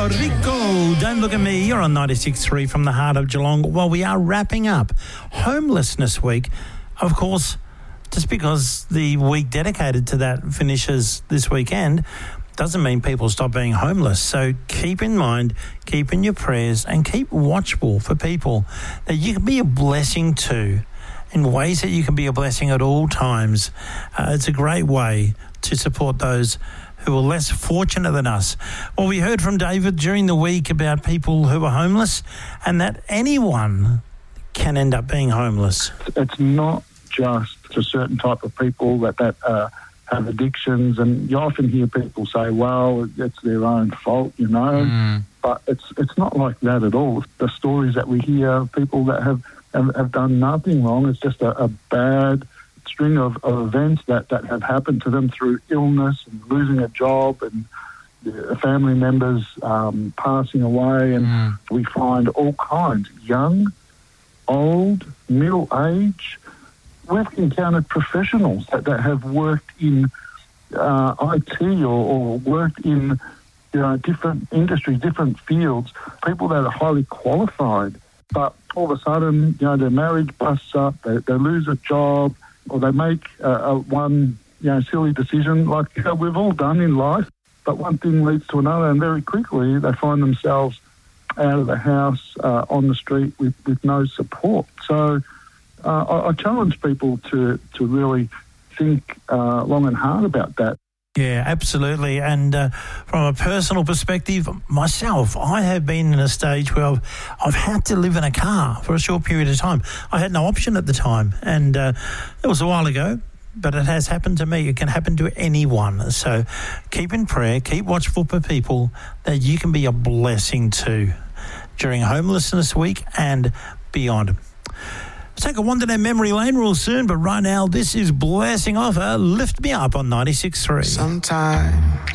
Rico, Don't Look at Me. You're on 96.3 from the heart of Geelong. Well, we are wrapping up Homelessness Week. Of course, just because the week dedicated to that finishes this weekend doesn't mean people stop being homeless. So keep in mind, keep in your prayers and keep watchful for people that you can be a blessing to in ways that you can be a blessing at all times. It's a great way to support those who are less fortunate than us. Well, we heard from David during the week about people who are homeless and that anyone can end up being homeless. It's not just a certain type of people that have addictions, and you often hear people say, well, it's their own fault, you know, but it's not like that at all. The stories that we hear, people that have done nothing wrong, it's just a bad string of events that have happened to them through illness and losing a job and family members passing away, and we find all kinds, young, old, middle age. We've encountered professionals that have worked in IT or worked in different industries, different fields, people that are highly qualified, but all of a sudden, their marriage busts up, they lose a job, or they make one silly decision like we've all done in life, but one thing leads to another, and very quickly they find themselves out of the house on the street with no support. So I challenge people to really think long and hard about that. Yeah, absolutely. And from a personal perspective, myself, I have been in a stage where I've had to live in a car for a short period of time. I had no option at the time, and it was a while ago, but it has happened to me. It can happen to anyone. So keep in prayer, keep watchful for people that you can be a blessing to during Homelessness Week and beyond. Let's take a wander down memory lane real soon, but right now this is Blessing Offer, Lift Me Up on 96.3. Sometimes